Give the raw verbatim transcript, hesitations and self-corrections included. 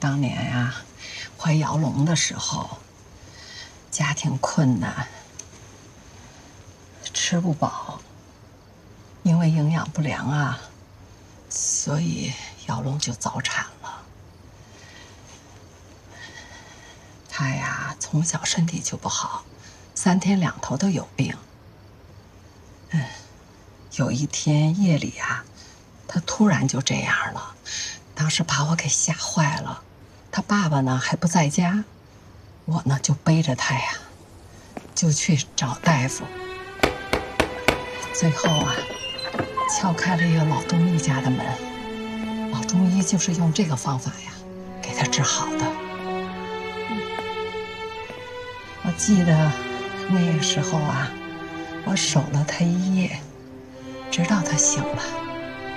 当年呀，怀姚龙的时候，家庭困难，吃不饱，因为营养不良啊，所以姚龙就早产了。他呀，从小身体就不好，三天两头都有病。嗯，有一天夜里啊，他突然就这样了，当时把我给吓坏了。他爸爸呢还不在家，我呢就背着他呀，就去找大夫。最后啊，敲开了一个老中医家的门，老中医就是用这个方法呀，给他治好的。我记得那个时候啊，我守了他一夜，直到他醒了。